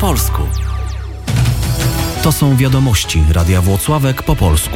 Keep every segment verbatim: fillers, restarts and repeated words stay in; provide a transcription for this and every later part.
polsku. To są wiadomości Radia Włocławek po polsku.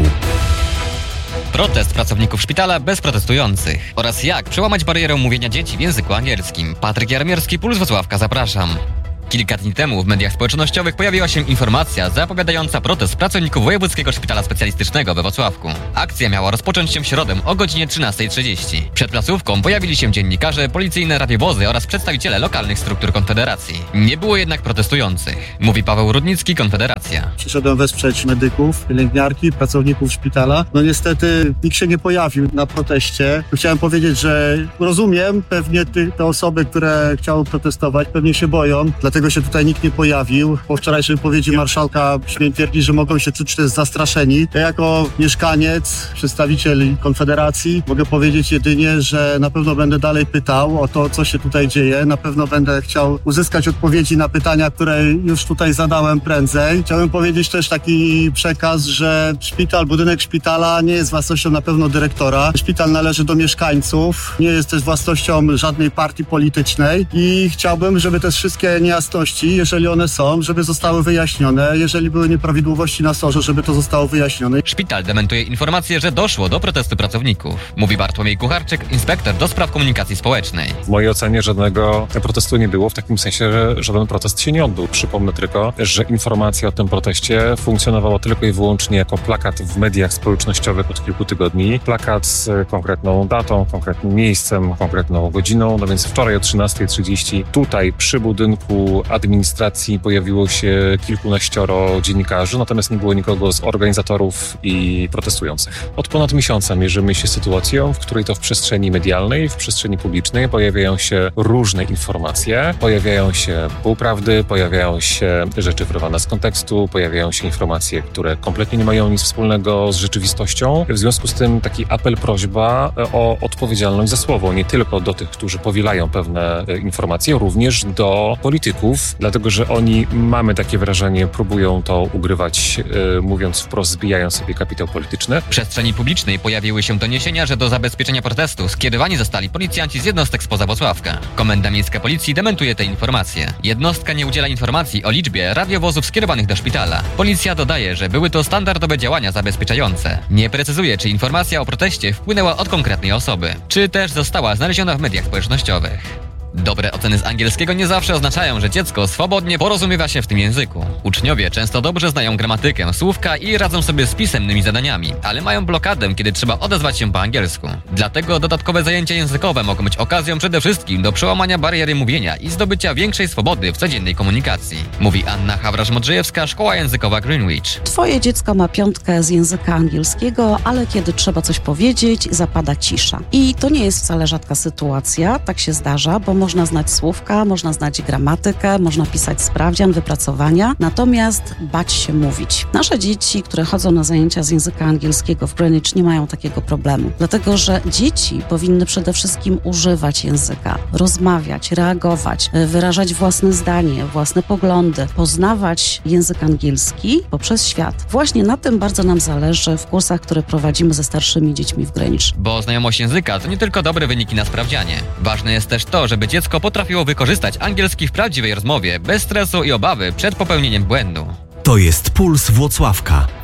Protest pracowników szpitala bez protestujących oraz jak przełamać barierę mówienia dzieci w języku angielskim. Patryk Jarmierski, Puls Włocławka, zapraszam. Kilka dni temu w mediach społecznościowych pojawiła się informacja zapowiadająca protest pracowników Wojewódzkiego Szpitala Specjalistycznego we Włocławku. Akcja miała rozpocząć się w środę o godzinie trzynastej trzydzieści. Przed placówką pojawili się dziennikarze, policyjne radiowozy oraz przedstawiciele lokalnych struktur Konfederacji. Nie było jednak protestujących, mówi Paweł Rudnicki, Konfederacja. Przyszedłem wesprzeć medyków, pielęgniarki, pracowników szpitala. No niestety nikt się nie pojawił na proteście. Chciałem powiedzieć, że rozumiem, pewnie ty, te osoby, które chciały protestować, pewnie się boją, dlatego się tutaj nikt nie pojawił. Po wczorajszej wypowiedzi marszałka śmiem twierdzić, że mogą się czuć też zastraszeni. Ja jako mieszkaniec, przedstawiciel Konfederacji mogę powiedzieć jedynie, że na pewno będę dalej pytał o to, co się tutaj dzieje. Na pewno będę chciał uzyskać odpowiedzi na pytania, które już tutaj zadałem prędzej. Chciałbym powiedzieć też taki przekaz, że szpital, budynek szpitala nie jest własnością na pewno dyrektora. Szpital należy do mieszkańców, nie jest też własnością żadnej partii politycznej i chciałbym, żeby te wszystkie niejasności, jeżeli one są, żeby zostały wyjaśnione. Jeżeli były nieprawidłowości na sorze, żeby to zostało wyjaśnione. Szpital dementuje informację, że doszło do protestu pracowników. Mówi Bartłomiej Kucharczyk, inspektor do spraw komunikacji społecznej. W mojej ocenie żadnego protestu nie było, w takim sensie, że żaden protest się nie odbył. Przypomnę tylko, że informacja o tym proteście funkcjonowała tylko i wyłącznie jako plakat w mediach społecznościowych od kilku tygodni. Plakat z konkretną datą, konkretnym miejscem, konkretną godziną. No więc wczoraj o trzynastej trzydzieści tutaj przy budynku administracji pojawiło się kilkunaścioro dziennikarzy, natomiast nie było nikogo z organizatorów i protestujących. Od ponad miesiąca mierzymy się sytuacją, w której to w przestrzeni medialnej, w przestrzeni publicznej pojawiają się różne informacje, pojawiają się półprawdy, pojawiają się rzeczy wyrwane z kontekstu, pojawiają się informacje, które kompletnie nie mają nic wspólnego z rzeczywistością. W związku z tym taki apel, prośba o odpowiedzialność za słowo, nie tylko do tych, którzy powielają pewne informacje, również do polityków, dlatego że oni, mamy takie wrażenie, próbują to ugrywać, yy, mówiąc wprost, zbijają sobie kapitał polityczny. W przestrzeni publicznej pojawiły się doniesienia, że do zabezpieczenia protestu skierowani zostali policjanci z jednostek spoza Włocławka. Komenda Miejska Policji dementuje te informacje. Jednostka nie udziela informacji o liczbie radiowozów skierowanych do szpitala. Policja dodaje, że były to standardowe działania zabezpieczające. Nie precyzuje, czy informacja o proteście wpłynęła od konkretnej osoby, czy też została znaleziona w mediach społecznościowych. Dobre oceny z angielskiego nie zawsze oznaczają, że dziecko swobodnie porozumiewa się w tym języku. Uczniowie często dobrze znają gramatykę, słówka i radzą sobie z pisemnymi zadaniami, ale mają blokadę, kiedy trzeba odezwać się po angielsku. Dlatego dodatkowe zajęcia językowe mogą być okazją przede wszystkim do przełamania bariery mówienia i zdobycia większej swobody w codziennej komunikacji. Mówi Anna Hawrasz-Modrzejewska, Szkoła Językowa Greenwich. Twoje dziecko ma piątkę z języka angielskiego, ale kiedy trzeba coś powiedzieć, zapada cisza. I to nie jest wcale rzadka sytuacja, tak się zdarza, bo można znać słówka, można znać gramatykę, można pisać sprawdzian, wypracowania, natomiast bać się mówić. Nasze dzieci, które chodzą na zajęcia z języka angielskiego w Greenwich, nie mają takiego problemu, dlatego że dzieci powinny przede wszystkim używać języka, rozmawiać, reagować, wyrażać własne zdanie, własne poglądy, poznawać język angielski poprzez świat. Właśnie na tym bardzo nam zależy w kursach, które prowadzimy ze starszymi dziećmi w Greenwich. Bo znajomość języka to nie tylko dobre wyniki na sprawdzianie. Ważne jest też to, żeby dziecko potrafiło wykorzystać angielski w prawdziwej rozmowie, bez stresu i obawy przed popełnieniem błędu. To jest Puls Włocławka.